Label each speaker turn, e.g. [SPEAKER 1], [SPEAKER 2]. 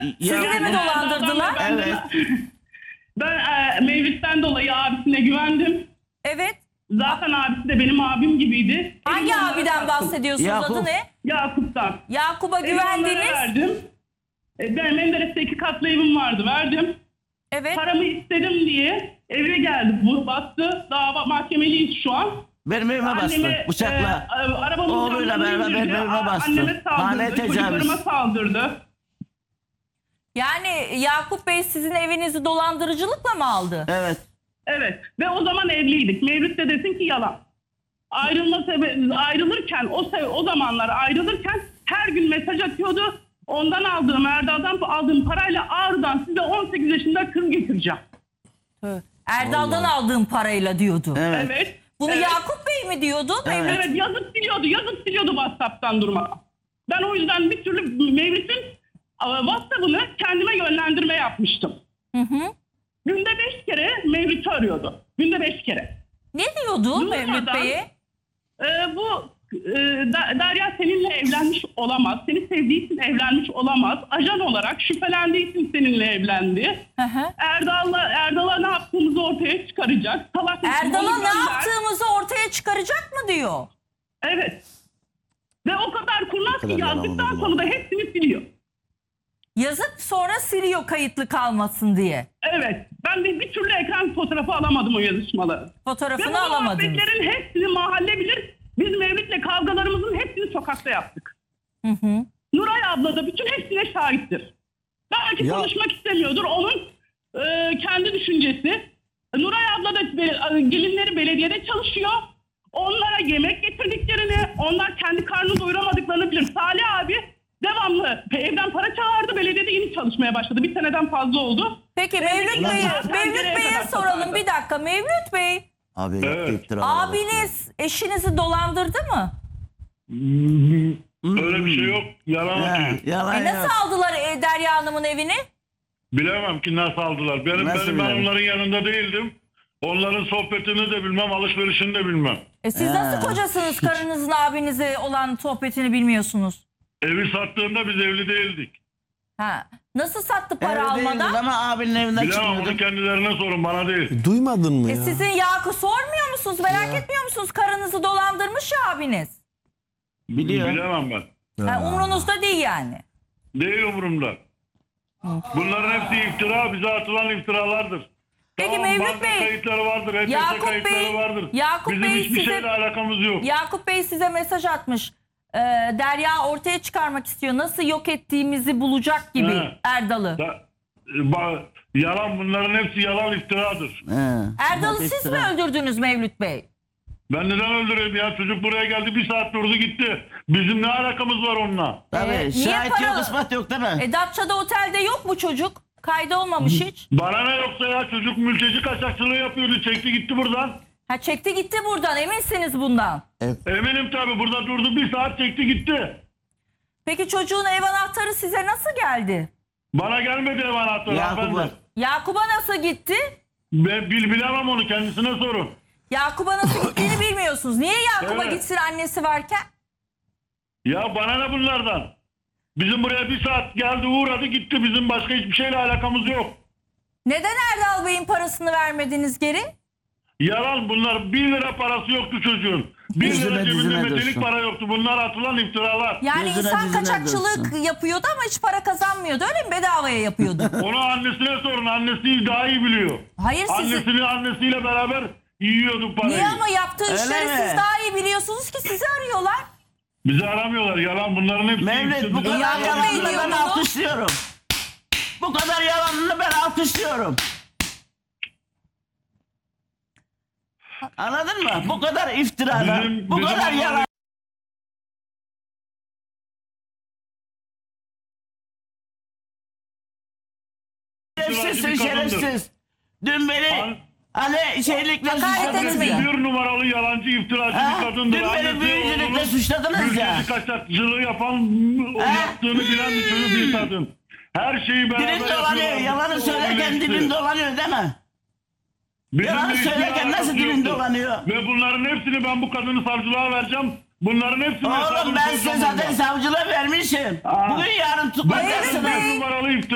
[SPEAKER 1] Sizi de mi dolandırdılar?
[SPEAKER 2] Evet.
[SPEAKER 3] Ben Mevlüt'ten dolayı abisine güvendim.
[SPEAKER 1] Evet.
[SPEAKER 3] Zaten abisi de benim abim gibiydi.
[SPEAKER 1] Hangi
[SPEAKER 3] Elim onlara
[SPEAKER 1] abiden
[SPEAKER 3] sattım.
[SPEAKER 1] bahsediyorsunuz?
[SPEAKER 2] Yakup.
[SPEAKER 1] Adı ne?
[SPEAKER 3] Yakup'tan.
[SPEAKER 1] Yakup'a
[SPEAKER 3] Evi onlara
[SPEAKER 1] güvendiniz.
[SPEAKER 3] verdim. Ben Menderes'te 2 katlı evim vardı, verdim.
[SPEAKER 1] Evet.
[SPEAKER 3] Paramı istedim diye eve geldi. Bu bastı. Dava mahkemeliyiz şu an.
[SPEAKER 2] Benim evime bastı.
[SPEAKER 3] Anneme,
[SPEAKER 2] Bıçakla.
[SPEAKER 3] arabamın
[SPEAKER 2] Oğluyla
[SPEAKER 3] camlarını
[SPEAKER 2] beraber
[SPEAKER 3] indirdi.
[SPEAKER 2] benim evime bastı.
[SPEAKER 3] Anneme
[SPEAKER 2] Hane
[SPEAKER 3] saldırdı.
[SPEAKER 2] tecavüz.
[SPEAKER 3] Çocuklarıma saldırdı.
[SPEAKER 1] Yani Yakup Bey sizin evinizi dolandırıcılıkla mı aldı?
[SPEAKER 2] Evet.
[SPEAKER 3] Evet. Ve o zaman evliydik. Mevlüt de desin ki yalan. Ayrılırken o zamanlar ayrılırken her gün mesaj atıyordu. Ondan aldığım, Erdal'dan aldığım parayla Ağrı'dan size 18 yaşında kız getireceğim.
[SPEAKER 1] Erdal'dan aldığım parayla diyordu.
[SPEAKER 2] Evet.
[SPEAKER 3] Evet.
[SPEAKER 1] Bunu
[SPEAKER 3] evet.
[SPEAKER 1] Yakup Bey mi diyordu?
[SPEAKER 2] Evet.
[SPEAKER 1] Mevlüt.
[SPEAKER 3] Evet, yazıp siliyordu WhatsApp'tan durmadan. Ben o yüzden bir türlü Mevlüt'ün WhatsApp'ını kendime yönlendirme yapmıştım.
[SPEAKER 1] Hı hı.
[SPEAKER 3] Günde 5 kere Mevlüt'ü arıyordu. Günde 5 kere.
[SPEAKER 1] Ne diyordu
[SPEAKER 3] Durmadan,
[SPEAKER 1] Mevlüt Bey'e?
[SPEAKER 3] Derya seninle evlenmiş olamaz. Seni sevdiği için evlenmiş olamaz. Ajan olarak şüphelendiği için seninle evlendi.
[SPEAKER 1] Hı hı.
[SPEAKER 3] Erdal'a ne yaptığımızı ortaya çıkaracak. Salak mısın,
[SPEAKER 1] Erdal'a
[SPEAKER 3] onu
[SPEAKER 1] ne
[SPEAKER 3] gönder.
[SPEAKER 1] yaptığımızı ortaya çıkaracak mı diyor.
[SPEAKER 3] Evet. Ve o kadar kurnaz
[SPEAKER 2] kadar
[SPEAKER 3] ki
[SPEAKER 2] yalan
[SPEAKER 3] yazdıktan
[SPEAKER 2] olmadı
[SPEAKER 3] sonra da hepsini siliyor.
[SPEAKER 1] Yazıp sonra siliyor kayıtlı kalmasın diye.
[SPEAKER 3] Evet. Ben de bir türlü ekran fotoğrafı alamadım o yazışmaları. Ve bu
[SPEAKER 1] Fotoğrafını alamadınız.
[SPEAKER 3] muhabbetlerin hepsini mahalle bilir. Biz Mevlüt'le kavgalarımızın hepsini sokakta yaptık.
[SPEAKER 1] Hı hı.
[SPEAKER 3] Nuray abla da bütün hepsine şahittir. Belki
[SPEAKER 2] Ya.
[SPEAKER 3] konuşmak istemiyordur. Onun kendi düşüncesi. Nuray abla da gelinleri belediyede çalışıyor. Onlara yemek getirdiklerini, onlar kendi karnını doyuramadıklarını bilir. Salih abi devamlı evden para çağırdı. Belediyede yeni çalışmaya başladı. Bir seneden fazla oldu.
[SPEAKER 1] Peki
[SPEAKER 3] Mevlüt
[SPEAKER 1] Mevlüt
[SPEAKER 3] nereye
[SPEAKER 1] Bey'e
[SPEAKER 3] kadar
[SPEAKER 1] soralım
[SPEAKER 3] satardı?
[SPEAKER 1] bir dakika. Mevlüt Bey,
[SPEAKER 2] Abi
[SPEAKER 4] Evet.
[SPEAKER 2] iftiralar
[SPEAKER 1] abiniz eşinizi dolandırdı mı?
[SPEAKER 4] Öyle bir şey yok. Yalan
[SPEAKER 2] He,
[SPEAKER 4] atıyor.
[SPEAKER 2] yalan
[SPEAKER 1] Nasıl
[SPEAKER 2] yok.
[SPEAKER 1] aldılar Derya Hanım'ın evini?
[SPEAKER 4] Bilemem ki nasıl aldılar.
[SPEAKER 2] Nasıl
[SPEAKER 4] Ben
[SPEAKER 2] bilemem?
[SPEAKER 4] onların yanında değildim. Onların sohbetini de bilmem, alışverişini de bilmem.
[SPEAKER 1] Siz nasıl kocasınız, karınızın abinize olan sohbetini bilmiyorsunuz?
[SPEAKER 4] Evi sattığında biz evli değildik.
[SPEAKER 1] Ha. Nasıl sattı para
[SPEAKER 2] Evde değiliz
[SPEAKER 1] almadan?
[SPEAKER 2] ama abinin evinden
[SPEAKER 4] Bilemem, onu
[SPEAKER 2] çıkmıyordum.
[SPEAKER 4] kendilerine sorun, bana değil.
[SPEAKER 5] Duymadın mı ya?
[SPEAKER 1] Sizin Yakup sormuyor musunuz? Merak etmiyor musunuz? Karınızı dolandırmış ya abiniz.
[SPEAKER 2] Biliyor.
[SPEAKER 4] Bilemem ben.
[SPEAKER 1] Umrunuzda değil yani.
[SPEAKER 4] Değil umurumda. Bunların hepsi iftira, bize atılan iftiralardır.
[SPEAKER 1] Peki
[SPEAKER 4] Tamam,
[SPEAKER 1] Mevlüt
[SPEAKER 4] banka
[SPEAKER 1] Bey,
[SPEAKER 4] kayıtları vardır, HTS
[SPEAKER 1] Yakup
[SPEAKER 4] kayıtları
[SPEAKER 1] Bey,
[SPEAKER 4] vardır.
[SPEAKER 1] Yakup
[SPEAKER 4] Bizim
[SPEAKER 1] Bey
[SPEAKER 4] hiçbir
[SPEAKER 1] size-
[SPEAKER 4] şeyle alakamız yok.
[SPEAKER 1] Yakup Bey size mesaj atmış. Derya ortaya çıkarmak istiyor. Nasıl yok ettiğimizi bulacak gibi
[SPEAKER 4] He.
[SPEAKER 1] Erdal'ı.
[SPEAKER 4] Yalan, bunların hepsi yalan, iftiradır.
[SPEAKER 2] He.
[SPEAKER 1] Erdal'ı siz mi
[SPEAKER 2] İftira.
[SPEAKER 1] öldürdünüz Mevlüt Bey?
[SPEAKER 4] Ben neden öldüreyim ya? Çocuk buraya geldi, 1 saat durdu gitti. Bizim ne alakamız var onunla?
[SPEAKER 2] Tabii.
[SPEAKER 1] Niye
[SPEAKER 2] Şahit
[SPEAKER 1] para-
[SPEAKER 2] yok, ispat yok değil mi?
[SPEAKER 1] Datça'da otelde yok mu çocuk? Kaydı olmamış hiç.
[SPEAKER 4] Bana ne yoksa ya, çocuk mülteci kaçakçılığı yapıyordu. Çekti gitti buradan.
[SPEAKER 1] Ha çekti gitti buradan, eminsiniz bundan.
[SPEAKER 4] Eminim tabii, burada durdu 1 saat, çekti gitti.
[SPEAKER 1] Peki çocuğun ev anahtarı size nasıl geldi?
[SPEAKER 4] Bana gelmedi ev anahtarı
[SPEAKER 2] Yakup var.
[SPEAKER 4] hanımefendi.
[SPEAKER 1] Yakup'a nasıl gitti?
[SPEAKER 4] Ben bilemem, onu kendisine sorun.
[SPEAKER 1] Yakup'a nasıl gittiğini bilmiyorsunuz. Niye Yakup'a
[SPEAKER 4] Evet.
[SPEAKER 1] gitsin annesi varken?
[SPEAKER 4] Ya bana ne bunlardan? Bizim buraya 1 saat geldi, uğradı gitti. Bizim başka hiçbir şeyle alakamız yok.
[SPEAKER 1] Neden Erdal Bey'in parasını vermediniz geri?
[SPEAKER 4] Yalan bunlar. 1 lira parası yoktu çocuğun. 1 lira
[SPEAKER 2] Yüzüne
[SPEAKER 4] cebinde
[SPEAKER 2] dizine
[SPEAKER 4] metelik
[SPEAKER 2] dursun.
[SPEAKER 4] para yoktu. Bunlar atılan iftiralar.
[SPEAKER 1] Yani
[SPEAKER 2] Gözüne
[SPEAKER 1] insan
[SPEAKER 2] dizine
[SPEAKER 1] kaçakçılık
[SPEAKER 2] dursun.
[SPEAKER 1] yapıyordu ama hiç para kazanmıyordu. Öyle mi? Bedavaya yapıyordu.
[SPEAKER 4] Onu annesine sorun. Annesi daha iyi biliyor.
[SPEAKER 1] Hayır sizi...
[SPEAKER 4] Annesiyle beraber yiyordu parayı.
[SPEAKER 1] Niye ama yaptığı
[SPEAKER 2] Öyle
[SPEAKER 1] işleri
[SPEAKER 2] mi?
[SPEAKER 1] siz daha iyi biliyorsunuz ki sizi arıyorlar.
[SPEAKER 4] Bizi aramıyorlar. Yalan, bunların hepsi.
[SPEAKER 2] Mevlüt, bu kadar
[SPEAKER 1] Yakup Bey
[SPEAKER 2] yalanını
[SPEAKER 1] diyor
[SPEAKER 2] ben
[SPEAKER 1] bunu.
[SPEAKER 2] alkışlıyorum. Bu kadar yalanını ben alkışlıyorum. Anladın mı? Bu kadar iftiralar, bu
[SPEAKER 4] Bizim
[SPEAKER 2] kadar yalan. Şerefsizsin,
[SPEAKER 4] bir kadındır.
[SPEAKER 2] şerefsiz. Dün beni hani şeylikle
[SPEAKER 1] Hakaret
[SPEAKER 2] suçladınız
[SPEAKER 1] etmeyin.
[SPEAKER 2] ya.
[SPEAKER 4] Bir numaralı yalancı, iftiracı
[SPEAKER 2] Ha?
[SPEAKER 4] bir kadındır.
[SPEAKER 2] Dün beni
[SPEAKER 4] Annesi
[SPEAKER 2] büyücülükle
[SPEAKER 4] oğlunun
[SPEAKER 2] suçladınız ya.
[SPEAKER 4] mülteci kaçakçılığı yapan, o
[SPEAKER 2] Ha?
[SPEAKER 4] yaptığını bilen bir çocuk, bir kadın. Her şeyi beraber
[SPEAKER 2] Dilin dolanıyor,
[SPEAKER 4] yapıyorlar.
[SPEAKER 2] yalanı
[SPEAKER 4] O
[SPEAKER 2] söylerken
[SPEAKER 4] birleşti.
[SPEAKER 2] dilin dolanıyor değil mi?
[SPEAKER 4] Bizim
[SPEAKER 2] Yalan
[SPEAKER 4] bir işle
[SPEAKER 2] söylerken nasıl
[SPEAKER 4] alakası
[SPEAKER 2] dilin
[SPEAKER 4] yoktu.
[SPEAKER 2] dolanıyor?
[SPEAKER 4] Ve bunların hepsini ben bu kadını savcılığa vereceğim. Bunların hepsini
[SPEAKER 2] Oğlum
[SPEAKER 4] hesabını
[SPEAKER 2] ben size
[SPEAKER 4] soracağım
[SPEAKER 2] zaten
[SPEAKER 4] bundan.
[SPEAKER 2] savcılığa vermişim.
[SPEAKER 4] Aa.
[SPEAKER 2] Bugün yarın
[SPEAKER 4] Ben
[SPEAKER 2] tutuklayacaksınız.
[SPEAKER 4] bir numaralı iftira.